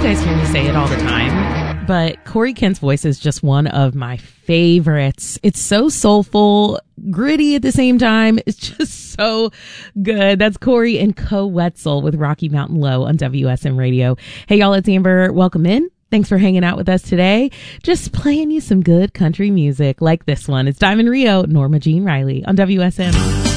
guys hear me say it all the time, but Corey Kent's voice is just one of my favorites. It's so soulful, gritty at the same time. It's just so good. That's Corey and Co Wetzel with Rocky Mountain Low on WSM Radio. Hey, y'all, it's Amber. Welcome in. Thanks for hanging out with us today. Just playing you some good country music like this one. It's Diamond Rio, Norma Jean Riley on WSM.